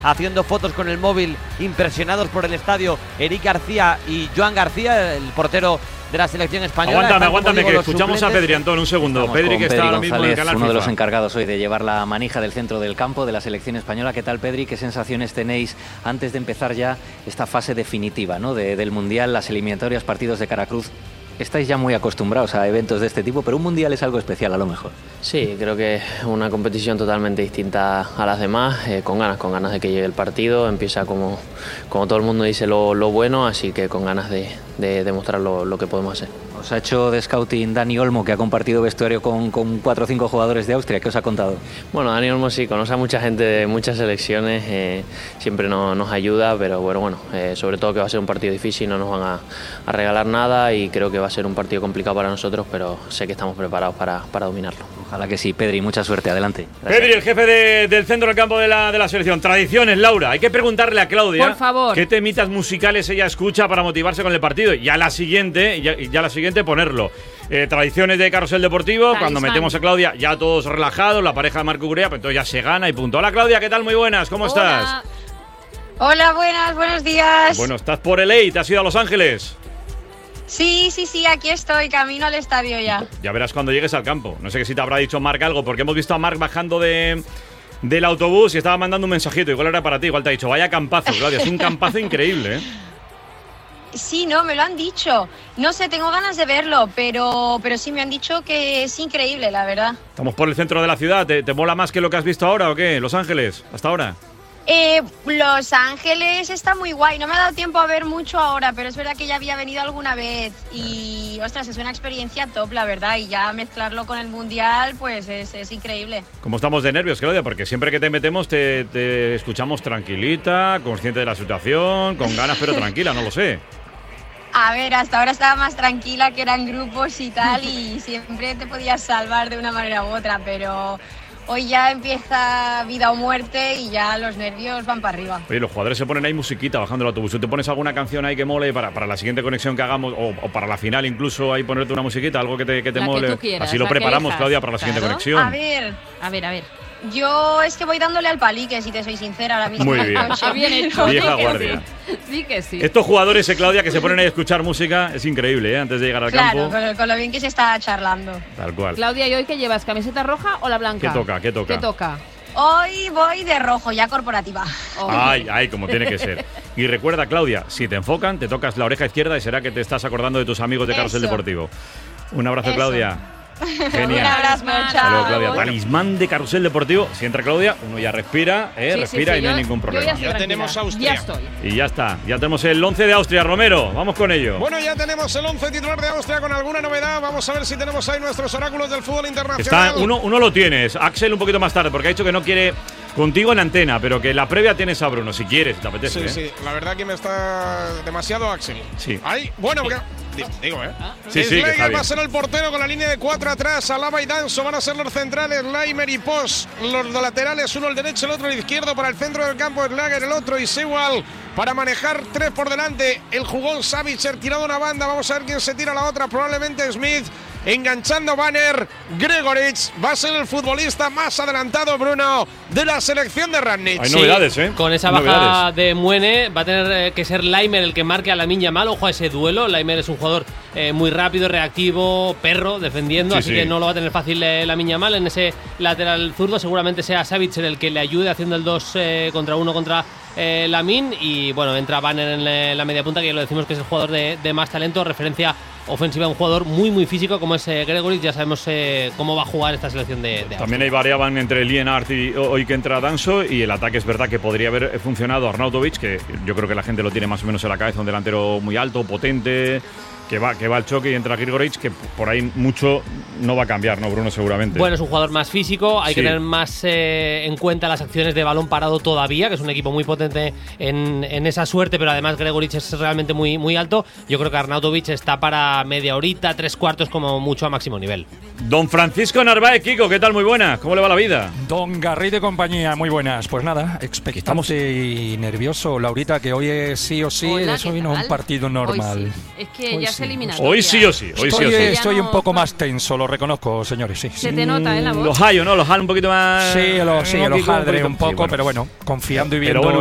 haciendo fotos con el móvil, impresionados por el estadio, Eric García y Joan García, el portero de la selección española. Aguántame, que escuchamos a Pedri, Antón, un segundo. Estamos Pedri, que está ahora mismo en el canal uno de FIFA. los encargados hoy de llevar la manija del centro del campo de la selección española. ¿Qué tal, Pedri? ¿Qué sensaciones tenéis antes de empezar ya esta fase definitiva, ¿no? del Mundial, las eliminatorias, partidos de cara a cruz? Estáis ya muy acostumbrados a eventos de este tipo, pero un Mundial es algo especial a lo mejor. Sí, creo que es una competición totalmente distinta a las demás, con ganas de que llegue el partido. Empieza como todo el mundo dice lo bueno, así que con ganas de demostrar lo que podemos hacer. Os ha hecho de scouting Dani Olmo, que ha compartido vestuario con 4 o 5 jugadores de Austria. ¿Qué os ha contado? Bueno, Dani Olmo sí, conoce a mucha gente de muchas selecciones, siempre nos ayuda, pero bueno, sobre todo que va a ser un partido difícil, no nos van a regalar nada y creo que va a ser un partido complicado para nosotros, pero sé que estamos preparados para dominarlo. Ojalá que sí. Pedri, mucha suerte, adelante. Gracias. Pedri, el jefe del centro del campo de la selección. Tradiciones, Laura, hay que preguntarle a Claudia, por favor, qué temitas musicales ella escucha para motivarse con el partido, y a la siguiente ponerlo. Tradiciones de Carrusel Deportivo, cuando metemos a Claudia ya todos relajados, la pareja de Marco Gurea, pues entonces ya se gana y punto. Hola Claudia, ¿qué tal? Muy buenas, ¿cómo estás? Hola, buenos días. Bueno, estás por LA, ¿te has ido a Los Ángeles? Sí, aquí estoy, camino al estadio ya. Ya verás cuando llegues al campo. No sé si te habrá dicho Marc algo, porque hemos visto a Marc bajando del autobús y estaba mandando un mensajito, igual era para ti, igual te ha dicho, vaya campazo, Claudia, es un campazo increíble, ¿eh? Sí, no, me lo han dicho. No sé, tengo ganas de verlo, pero sí me han dicho que es increíble, la verdad. Estamos por el centro de la ciudad. ¿Te mola más que lo que has visto ahora o qué? Los Ángeles, hasta ahora. Los Ángeles está muy guay. No me ha dado tiempo a ver mucho ahora, pero es verdad que ya había venido alguna vez y, ostras, es una experiencia top, la verdad. Y ya mezclarlo con el Mundial, pues es increíble. ¿Cómo estamos de nervios, Claudia? Porque siempre que te metemos te escuchamos tranquilita, consciente de la situación, con ganas pero tranquila, no lo sé. A ver, hasta ahora estaba más tranquila, que eran grupos y tal, y siempre te podías salvar de una manera u otra, pero hoy ya empieza vida o muerte y ya los nervios van para arriba. Oye, los jugadores se ponen ahí musiquita bajando el autobús. ¿Tú te pones alguna canción ahí que mole para la siguiente conexión que hagamos o para la final incluso ahí ponerte una musiquita, algo que te mole? Que tú quieras, así lo preparamos, Claudia, para la siguiente conexión. A ver. Yo es que voy dándole al palique, si te soy sincera, ahora mismo. Muy bien. Bien hecho. Vieja guardia. Sí que sí. Estos jugadores, Claudia, que se ponen ahí a escuchar música, es increíble, ¿eh? Antes de llegar al campo. Claro, con lo bien que se está charlando. Tal cual. Claudia, ¿y hoy qué llevas? ¿Camiseta roja o la blanca? ¿Qué toca? Hoy voy de rojo, ya corporativa. Ay, como tiene que ser. Y recuerda, Claudia, si te enfocan, te tocas la oreja izquierda y será que te estás acordando de tus amigos de Carrusel Deportivo. Un abrazo, Claudia. Genial. Un abrazo, chao. Saludos, Claudia. Talismán de Carrusel Deportivo. Si entra Claudia, uno ya respira, respira y no hay ningún problema. Ya tenemos Austria. Ya estoy. Y ya está. Ya tenemos el 11 de Austria, Romero. Vamos con ello. Bueno, ya tenemos el 11 titular de Austria con alguna novedad. Vamos a ver si tenemos ahí nuestros oráculos del fútbol internacional. Uno lo tienes. Axel un poquito más tarde, porque ha dicho que no quiere contigo en antena, pero que la previa tienes a Bruno, si quieres, te apetece. Sí, la verdad que me está demasiado Axel. Sí. Ahí, bueno, digo, Sí, que está bien. va a ser el portero con la línea de 4 atrás. Alaba y Danso van a ser los centrales. Laimer y Post, los laterales, uno el derecho, el otro el izquierdo. Para el centro del campo, Slager, el otro y Sewell. Para manejar 3 por delante, el jugón Savitzer tirado a una banda. Vamos a ver quién se tira a la otra. Probablemente Smith. Enganchando Banner, Gregoritsch va a ser el futbolista más adelantado, Bruno, de la selección de Rangnick. Hay novedades, ¿eh? Con esa baja de Muene va a tener que ser Laimer el que marque a Lamine Yamal. Ojo a ese duelo. Laimer es un jugador muy rápido, reactivo, perro, defendiendo, así que no lo va a tener fácil Lamine Yamal. En ese lateral zurdo seguramente sea Savitzer el que le ayude haciendo el 2 contra 1 contra Lamine. Y bueno, entra Banner en la media punta, que ya lo decimos que es el jugador de más talento, referencia ofensiva, un jugador muy físico como es Gregoritsch. Ya sabemos cómo va a jugar esta selección de También hay variaban entre Lienart y hoy que entra Danso, y el ataque es verdad que podría haber funcionado Arnautovic, que yo creo que la gente lo tiene más o menos en la cabeza, un delantero muy alto, potente, que va al choque, y entra Gregoritsch, que por ahí mucho no va a cambiar, ¿no, Bruno? Seguramente. Bueno, es un jugador más físico, hay que tener más en cuenta las acciones de balón parado todavía, que es un equipo muy potente en esa suerte, pero además Gregoritsch es realmente muy alto. Yo creo que Arnautovic está para media horita, 3/4 como mucho a máximo nivel. Don Francisco Narváez, Kiko, ¿qué tal? Muy buenas, ¿cómo le va la vida? Don Garrido y compañía, muy buenas. Pues nada, expectante y nervioso, Laurita, que hoy es sí o sí, Hola, eso vino un partido normal. Hoy sí. Es que hoy ya sí. eliminatorias. Hoy sí o sí. Estoy un poco más tenso, lo reconozco, señores. Sí. Se te nota en la voz. Los hallo, ¿no? Los hallo un poquito más. Sí, los haldré un poco, pero bueno, confiando y viendo.